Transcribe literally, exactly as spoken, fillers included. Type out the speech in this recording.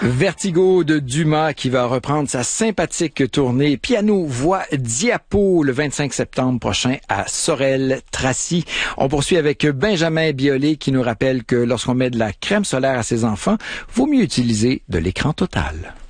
Vertigo de Dumas qui va reprendre sa sympathique tournée piano, voix, diapo le vingt-cinq septembre prochain à Sorel-Tracy. On poursuit avec Benjamin Biolay qui nous rappelle que lorsqu'on met de la crème solaire à ses enfants, vaut mieux utiliser de l'écran total.